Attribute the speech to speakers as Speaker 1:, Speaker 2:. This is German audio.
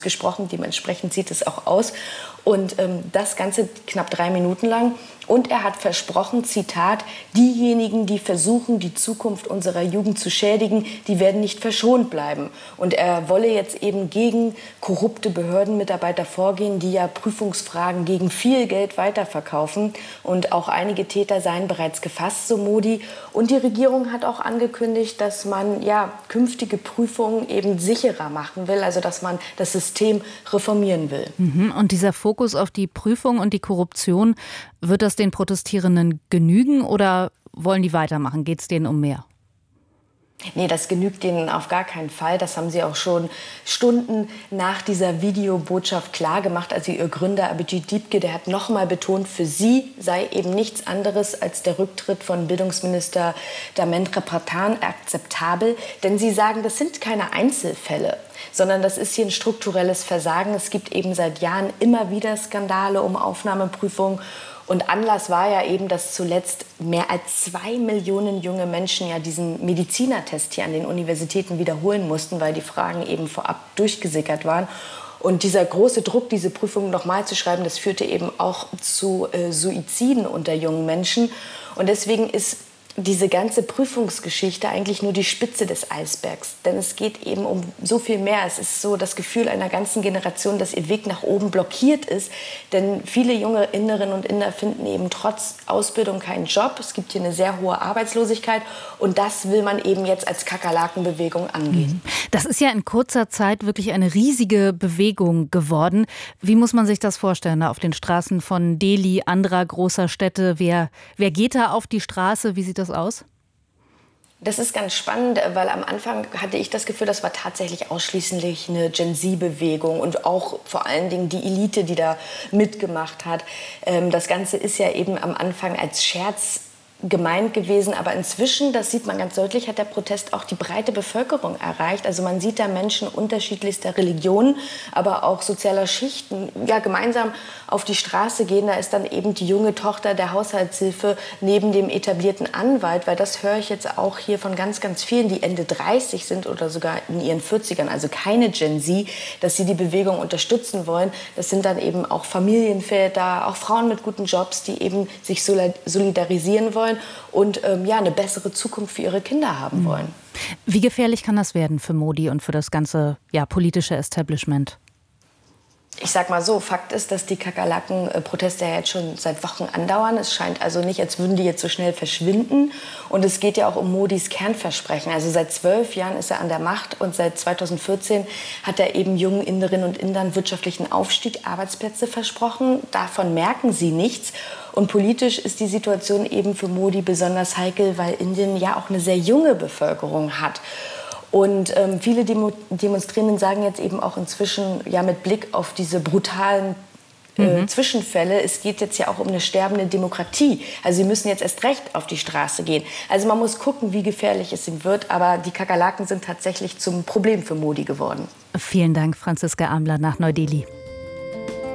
Speaker 1: gesprochen. Dementsprechend sieht es auch aus. Und das Ganze knapp 3 Minuten lang. Und er hat versprochen, Zitat, diejenigen, die versuchen, die Zukunft unserer Jugend zu schädigen, die werden nicht verschont bleiben. Und er wolle jetzt eben gegen korrupte Behördenmitarbeiter vorgehen, die ja Prüfungsfragen gegen viel Geld weiterverkaufen. Und auch einige Täter seien bereits gefasst, so Modi. Und die Regierung hat auch angekündigt, dass man künftige Prüfungen eben sicherer machen will, also dass man das System reformieren will.
Speaker 2: Und dieser Fokus auf die Prüfung und die Korruption, wird das den Protestierenden genügen oder wollen die weitermachen? Geht es denen um mehr?
Speaker 1: Nee, das genügt denen auf gar keinen Fall. Das haben sie auch schon Stunden nach dieser Videobotschaft klargemacht. Also ihr Gründer Abhijit Dipke, der hat noch mal betont, für sie sei eben nichts anderes als der Rücktritt von Bildungsminister Dharmendra Pradhan akzeptabel. Denn sie sagen, das sind keine Einzelfälle, sondern das ist hier ein strukturelles Versagen. Es gibt eben seit Jahren immer wieder Skandale um Aufnahmeprüfungen. Und Anlass war ja eben, dass zuletzt mehr als 2 Millionen junge Menschen ja diesen Medizinertest hier an den Universitäten wiederholen mussten, weil die Fragen eben vorab durchgesickert waren. Und dieser große Druck, diese Prüfungen nochmal zu schreiben, das führte eben auch zu Suiziden unter jungen Menschen. Und deswegen ist diese ganze Prüfungsgeschichte eigentlich nur die Spitze des Eisbergs. Denn es geht eben um so viel mehr. Es ist so das Gefühl einer ganzen Generation, dass ihr Weg nach oben blockiert ist. Denn viele junge Inderinnen und Inder finden eben trotz Ausbildung keinen Job. Es gibt hier eine sehr hohe Arbeitslosigkeit. Und das will man eben jetzt als Kakerlakenbewegung angehen.
Speaker 2: Das ist ja in kurzer Zeit wirklich eine riesige Bewegung geworden. Wie muss man sich das vorstellen, auf den Straßen von Delhi, anderer großer Städte? Wer geht da auf die Straße? Wie sieht das aus?
Speaker 1: Das ist ganz spannend, weil am Anfang hatte ich das Gefühl, das war tatsächlich ausschließlich eine Gen-Z-Bewegung und auch vor allen Dingen die Elite, die da mitgemacht hat. Das Ganze ist ja eben am Anfang als Scherz gemeint gewesen, aber inzwischen, das sieht man ganz deutlich, hat der Protest auch die breite Bevölkerung erreicht. Also man sieht da Menschen unterschiedlichster Religionen, aber auch sozialer Schichten, gemeinsam auf die Straße gehen. Da ist dann eben die junge Tochter der Haushaltshilfe neben dem etablierten Anwalt, weil das höre ich jetzt auch hier von ganz, ganz vielen, die Ende 30 sind oder sogar in ihren 40ern, also keine Gen Z, dass sie die Bewegung unterstützen wollen. Das sind dann eben auch Familienväter, auch Frauen mit guten Jobs, die eben sich solidarisieren wollen und eine bessere Zukunft für ihre Kinder haben wollen.
Speaker 2: Wie gefährlich kann das werden für Modi und für das ganze politische Establishment?
Speaker 1: Ich sag mal so, Fakt ist, dass die Kakerlaken-Proteste ja jetzt schon seit Wochen andauern. Es scheint also nicht, als würden die jetzt so schnell verschwinden. Und es geht ja auch um Modis Kernversprechen. Also seit 12 Jahren ist er an der Macht und seit 2014 hat er eben jungen Inderinnen und Indern wirtschaftlichen Aufstieg, Arbeitsplätze versprochen. Davon merken sie nichts. Und politisch ist die Situation eben für Modi besonders heikel, weil Indien ja auch eine sehr junge Bevölkerung hat. Und viele Demonstrierenden sagen jetzt eben auch inzwischen, mit Blick auf diese brutalen Zwischenfälle, es geht jetzt ja auch um eine sterbende Demokratie. Also sie müssen jetzt erst recht auf die Straße gehen. Also man muss gucken, wie gefährlich es ihm wird. Aber die Kakerlaken sind tatsächlich zum Problem für Modi geworden.
Speaker 2: Vielen Dank, Franziska Amler nach Neu-Delhi.